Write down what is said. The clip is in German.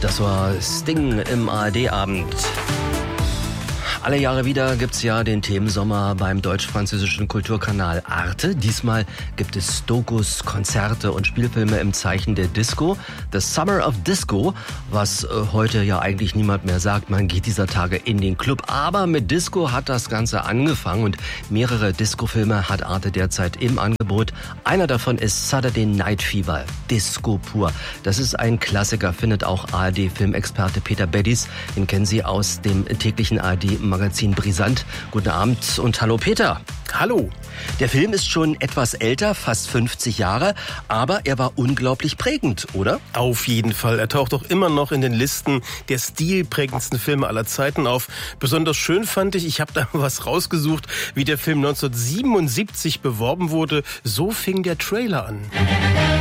Das war Sting im ARD-Abend. Alle Jahre wieder gibt's ja den Themensommer beim deutsch-französischen Kulturkanal Arte. Diesmal gibt es Dokus, Konzerte und Spielfilme im Zeichen der Disco. The Summer of Disco, was heute ja eigentlich niemand mehr sagt. Man geht dieser Tage in den Club. Aber mit Disco hat das Ganze angefangen und mehrere Disco-Filme hat Arte derzeit im Angebot. Einer davon ist Saturday Night Fever, Disco pur. Das ist ein Klassiker, findet auch ARD-Filmexperte Peter Beddies. Den kennen Sie aus dem täglichen ARD-Magazin Brisant. Guten Abend und hallo Peter. Hallo. Der Film ist schon etwas älter, fast 50 Jahre, aber er war unglaublich prägend, oder? Auf jeden Fall. Er taucht doch immer noch in den Listen der stilprägendsten Filme aller Zeiten auf. Besonders schön fand ich habe da was rausgesucht, wie der Film 1977 beworben wurde. So fing der Trailer an.